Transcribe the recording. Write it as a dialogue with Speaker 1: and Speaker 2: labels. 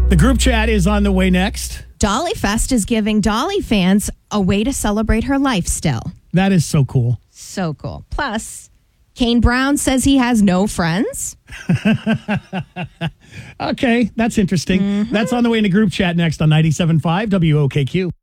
Speaker 1: The group chat is on the way next.
Speaker 2: Dolly Fest is giving Dolly fans a way to celebrate her life still.
Speaker 1: That is so cool.
Speaker 2: So cool. Plus, Kane Brown says he has no friends.
Speaker 1: Okay, that's interesting. That's on the way in the group chat next on 97.5 WOKQ.